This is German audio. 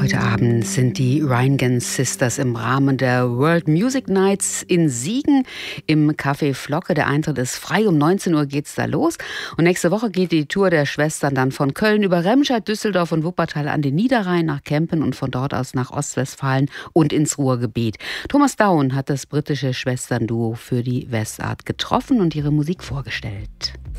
Heute Abend sind die Rheingans Sisters im Rahmen der World Music Nights in Siegen im Café Flocke. Der Eintritt ist frei, um 19 Uhr geht's da los. Und nächste Woche geht die Tour der Schwestern dann von Köln über Remscheid, Düsseldorf und Wuppertal an den Niederrhein nach Kempen und von dort aus nach Ostwestfalen und ins Ruhrgebiet. Thomas Down hat das britische Schwesternduo für die Westart getroffen und ihre Musik vorgestellt.